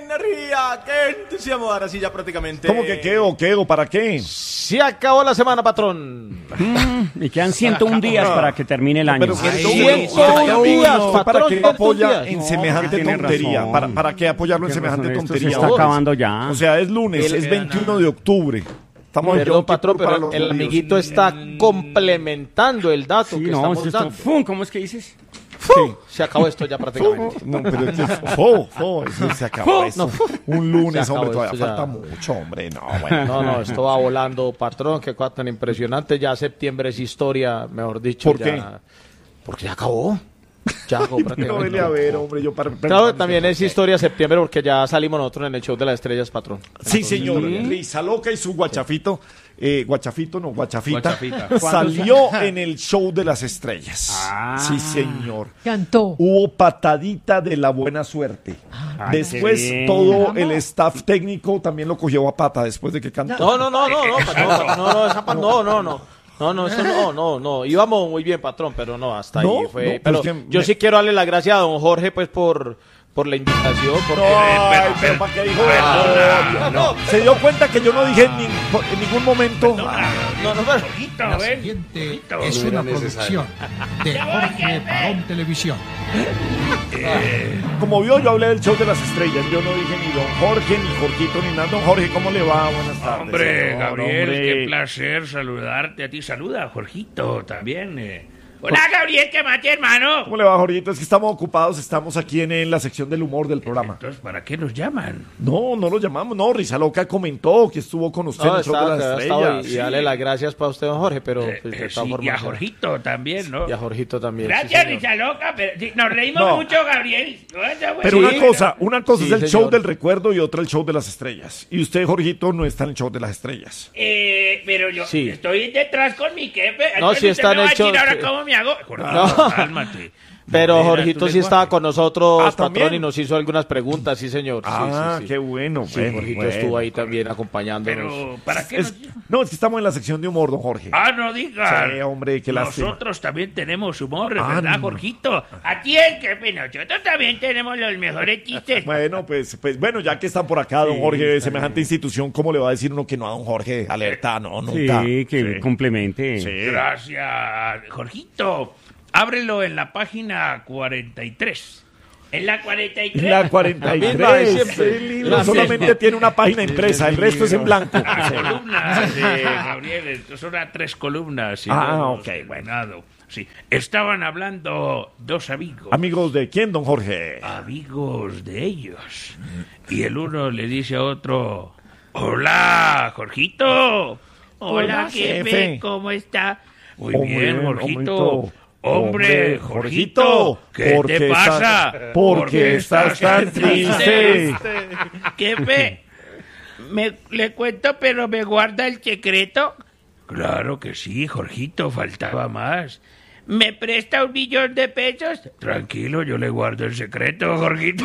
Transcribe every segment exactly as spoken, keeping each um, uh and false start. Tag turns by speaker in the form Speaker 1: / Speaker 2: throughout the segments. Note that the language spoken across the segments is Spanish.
Speaker 1: energía! ¡Qué entusiasmo! Ahora sí, ya prácticamente.
Speaker 2: ¿Cómo que qué o qué o para qué?
Speaker 1: Se acabó la semana, patrón.
Speaker 3: Mm, y quedan ciento uno días para que termine el año.
Speaker 2: Pero
Speaker 1: Ay,
Speaker 2: ciento uno días,
Speaker 1: patrón,
Speaker 2: ¿para qué
Speaker 1: ¿cuántos
Speaker 2: apoya
Speaker 1: días?
Speaker 2: en
Speaker 3: No,
Speaker 2: semejante
Speaker 3: tiene
Speaker 2: tontería?
Speaker 3: razón.
Speaker 2: ¿Para, ¿Para qué apoyarlo en
Speaker 3: Tiene
Speaker 2: semejante
Speaker 3: razón, esto se
Speaker 2: tontería?
Speaker 3: está
Speaker 2: Boris?
Speaker 3: acabando ya.
Speaker 2: O sea, es lunes,
Speaker 1: El-
Speaker 2: es veintiuno de octubre. Estamos en
Speaker 1: Perdón,
Speaker 2: Yom Kippur
Speaker 1: patrón,
Speaker 2: para
Speaker 1: pero
Speaker 2: los
Speaker 1: el
Speaker 2: judíos.
Speaker 1: amiguito está complementando el dato
Speaker 3: Sí,
Speaker 1: que
Speaker 3: no,
Speaker 1: estamos
Speaker 3: esto está-
Speaker 1: dando.
Speaker 3: ¡Fum! ¿Cómo es que dices?
Speaker 1: ¡Fu! Se acabó esto ya prácticamente.
Speaker 2: No, pero es que fo, fo, eso se acabó eso.
Speaker 1: No.
Speaker 2: Un lunes,
Speaker 1: Se acabó
Speaker 2: hombre, todavía
Speaker 1: esto ya.
Speaker 2: falta mucho, hombre. No, bueno.
Speaker 1: No, no, esto va volando, patrón, qué cosa tan impresionante. Ya septiembre es historia, mejor dicho.
Speaker 2: ¿Por
Speaker 1: ya-
Speaker 2: qué?
Speaker 1: Porque ya acabó. Ya acabó
Speaker 2: No,
Speaker 1: prácticamente.
Speaker 2: vele a ver, hombre, yo para...
Speaker 1: Claro que también es historia septiembre porque ya salimos nosotros en el show de las estrellas, patrón.
Speaker 2: Sí, señor. Risa Loca y su guachafito, eh, guachafito, no, guachafita,
Speaker 4: Guachafita.
Speaker 2: salió en el show de las estrellas.
Speaker 3: Ah.
Speaker 2: Sí, señor.
Speaker 5: Cantó.
Speaker 2: Hubo patadita de la buena suerte.
Speaker 3: Ay,
Speaker 2: Después
Speaker 3: qué bien.
Speaker 2: todo el staff técnico también lo cogió a pata después de que cantó.
Speaker 1: No, no, no, no, no, patrón, no, no, esa pa- no, no, no. No, no, eso no, no, no. Íbamos muy bien, patrón, pero no, hasta
Speaker 2: No,
Speaker 1: ahí fue.
Speaker 2: no,
Speaker 1: pero
Speaker 2: pues que
Speaker 1: yo
Speaker 2: me-
Speaker 1: sí quiero darle las gracias a don Jorge, pues, por, por la invitación. Porque...
Speaker 2: Ay, pero ¿para qué dijo eso?
Speaker 1: no, no,
Speaker 2: Se dio cuenta que yo no dije en, nin- en ningún momento.
Speaker 1: no, no, pero...
Speaker 6: La siguiente es una producción de Jorge Barón Televisión.
Speaker 2: Como vio, yo hablé del show de las estrellas. Yo no dije ni don Jorge, ni Jorgito, ni nada. Don Jorge, ¿cómo le va? Buenas tardes.
Speaker 4: Hombre,
Speaker 2: señor,
Speaker 4: Gabriel,
Speaker 2: hombre.
Speaker 4: qué placer saludarte a ti. Saluda a Jorgito también. eh. Hola, Gabriel, ¿qué más, hermano?
Speaker 2: ¿Cómo le va, Jorgito? Es que estamos ocupados, estamos aquí en, en la sección del humor del programa.
Speaker 4: Entonces, ¿para qué nos llaman?
Speaker 2: No, no lo llamamos, no. Risa Loca comentó que estuvo con usted en
Speaker 1: No,
Speaker 2: el show de
Speaker 1: estaba,
Speaker 2: las
Speaker 1: estaba, estaba,
Speaker 2: estrellas.
Speaker 1: y, y darle las gracias para usted, don Jorge, pero
Speaker 4: Eh,
Speaker 1: pues,
Speaker 4: eh,
Speaker 1: de todas
Speaker 4: sí,
Speaker 1: formas,
Speaker 4: y a
Speaker 1: eh,
Speaker 4: Jorgito también, ¿no?
Speaker 1: y a Jorgito también. sí,
Speaker 4: Gracias,
Speaker 1: señor.
Speaker 4: Risa Loca. Pero, sí, nos reímos
Speaker 2: No.
Speaker 4: mucho, Gabriel. Bueno,
Speaker 2: Pero
Speaker 1: Sí,
Speaker 2: una cosa, una cosa
Speaker 1: sí,
Speaker 2: es el
Speaker 1: señor.
Speaker 2: show del recuerdo y otra el show de las estrellas. Y usted, Jorgito, no está en el show de las estrellas.
Speaker 4: Eh, pero yo
Speaker 1: Sí.
Speaker 4: estoy detrás con mi jefe.
Speaker 1: No,
Speaker 4: Entonces
Speaker 1: sí
Speaker 4: usted
Speaker 1: está
Speaker 4: me
Speaker 1: en
Speaker 4: va
Speaker 1: el
Speaker 4: a decir
Speaker 1: show,
Speaker 4: ahora
Speaker 1: sí.
Speaker 4: cómo me hago.
Speaker 1: No.
Speaker 4: Cálmate.
Speaker 1: Pero
Speaker 4: Modera
Speaker 1: Jorgito
Speaker 4: tu
Speaker 1: sí
Speaker 4: lenguaje.
Speaker 1: estaba con nosotros,
Speaker 2: Ah,
Speaker 1: patrón,
Speaker 2: ¿también?
Speaker 1: y nos hizo algunas preguntas, sí, señor. Sí,
Speaker 2: Ah,
Speaker 1: sí, sí.
Speaker 2: qué bueno.
Speaker 1: Sí,
Speaker 2: bueno,
Speaker 1: Jorgito
Speaker 2: bueno.
Speaker 1: estuvo ahí también acompañándonos.
Speaker 4: Pero, ¿para qué
Speaker 2: Es-
Speaker 4: nos...
Speaker 2: no, es que estamos en la sección de humor, don Jorge.
Speaker 4: Ah, no digas.
Speaker 2: Sí, hombre, qué lástima.
Speaker 4: Nosotros también tenemos humor,
Speaker 2: Ah,
Speaker 4: ¿verdad,
Speaker 2: no.
Speaker 4: Jorgito? Aquí el que nosotros también tenemos los mejores chistes.
Speaker 2: Bueno, pues, pues bueno, ya que están por acá, don Jorge, de semejante institución, ¿cómo le va a decir uno que no a don Jorge? Alerta, no, nunca.
Speaker 3: Sí, que
Speaker 2: Sí.
Speaker 3: complemente.
Speaker 2: Sí.
Speaker 4: Gracias, Jorgito. Ábrelo en la página cuarenta y tres. En la cuarenta y tres.
Speaker 2: La cuarenta y
Speaker 1: La misma de
Speaker 2: tres.
Speaker 1: siempre.
Speaker 2: El libro
Speaker 1: La
Speaker 2: solamente
Speaker 1: misma.
Speaker 2: tiene una página impresa, el resto es en blanco.
Speaker 4: Ah, columnas, eh, Gabriel, estos son a tres columnas. y
Speaker 2: Ah,
Speaker 4: no
Speaker 2: ok,
Speaker 4: hemos terminado. Sí, estaban hablando dos amigos.
Speaker 2: Amigos de quién, don Jorge.
Speaker 4: amigos de ellos. Y el uno le dice a otro, hola, Jorgito. Hola,
Speaker 2: Hola,
Speaker 4: jefe,
Speaker 2: jefe.
Speaker 4: ¿cómo está? Muy
Speaker 2: Hombre,
Speaker 4: bien, Jorgito.
Speaker 2: hombre,
Speaker 4: Hombre, Jorgito,
Speaker 2: Jorgito,
Speaker 4: ¿qué
Speaker 2: ¿por
Speaker 4: te
Speaker 2: qué
Speaker 4: pasa?
Speaker 2: estás- por qué estás tan triste?
Speaker 4: Jefe, me, le cuento, pero me guarda el secreto. Claro que sí, Jorgito, faltaba más. ¿Me presta un millón de pesos? Tranquilo, yo le guardo el secreto, Jorgito.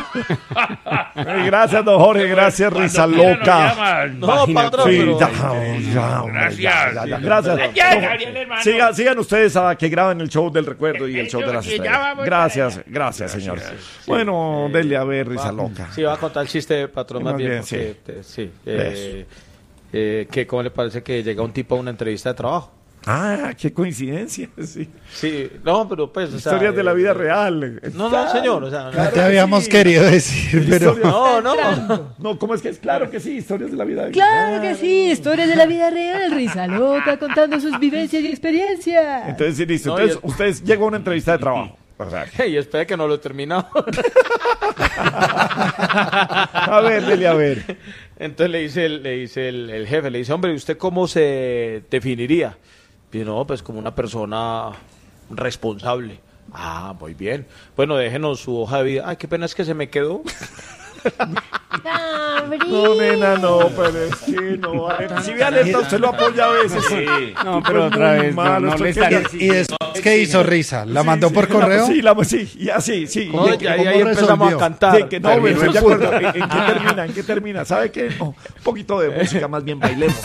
Speaker 2: Eh, Gracias, don Jorge, gracias,
Speaker 4: Cuando
Speaker 2: Risa
Speaker 4: quiera nos
Speaker 2: Loca.
Speaker 4: llaman.
Speaker 1: No, patrón,
Speaker 2: Sí,
Speaker 1: pero...
Speaker 2: ya, ya, hombre,
Speaker 4: Gracias.
Speaker 2: ya, ya, ya. Gracias.
Speaker 4: Gracias,
Speaker 2: Don-
Speaker 4: Gabriel, hermano.
Speaker 2: Sigan, sigan ustedes a que graben el show del recuerdo y el show de las
Speaker 4: Que ya
Speaker 2: estrellas.
Speaker 4: vamos
Speaker 2: Gracias,
Speaker 4: para allá.
Speaker 2: gracias, señor. Bueno, denle a ver, Risa Loca.
Speaker 1: Sí, va a contar el chiste, patrón, más
Speaker 2: Más
Speaker 1: bien,
Speaker 2: bien,
Speaker 1: porque, te- sí. eh, eh, que ¿cómo le parece que llega un tipo a una entrevista de trabajo?
Speaker 2: Ah, qué coincidencia, sí.
Speaker 1: Sí, no, pero pues, o sea,
Speaker 2: Historias de la
Speaker 1: eh,
Speaker 2: vida real.
Speaker 1: No, no, señor, o sea,
Speaker 2: Claro
Speaker 5: Te
Speaker 2: que
Speaker 5: habíamos
Speaker 2: sí.
Speaker 5: querido decir, pero...
Speaker 2: Historias-
Speaker 1: no, no.
Speaker 2: No, ¿cómo es que es? Claro que sí, historias de la vida.
Speaker 7: Claro que sí, historias de la vida real, Risa Loca contando sus vivencias y experiencias.
Speaker 2: Entonces, sí, listo.
Speaker 1: No,
Speaker 2: Entonces,
Speaker 1: y-
Speaker 2: ustedes llegan a una entrevista de trabajo. O sea,
Speaker 1: Y espera que no lo he terminado.
Speaker 2: a ver, dele a ver.
Speaker 1: Entonces le dice, el, le dice el, el jefe, le dice, hombre, ¿y usted cómo se definiría? Y no, pues como una persona responsable. Ah, muy bien. Bueno, déjenos su hoja de vida. Ay, qué pena es que se me quedó.
Speaker 2: No, nena, no, pero es que no. Alerta. Si ve alerta, usted lo apoya a veces. Sí.
Speaker 3: No, pero otra vez, no, no le estaría...
Speaker 5: ¿Y después qué hizo Risa? ¿La mandó por
Speaker 2: Sí,
Speaker 5: correo?
Speaker 2: Sí, la, sí, y así, sí.
Speaker 1: No,
Speaker 2: Y-
Speaker 1: ya, ahí,
Speaker 5: ¿cómo
Speaker 1: ahí empezamos
Speaker 5: resolvió?
Speaker 1: a cantar.
Speaker 2: Sí, que no, me
Speaker 5: Terminó
Speaker 2: estoy
Speaker 5: el
Speaker 2: de acuerdo.
Speaker 5: punto.
Speaker 2: ¿En, en qué termina? ¿En qué termina? ¿Sabe qué? No, un poquito de música, más bien bailemos.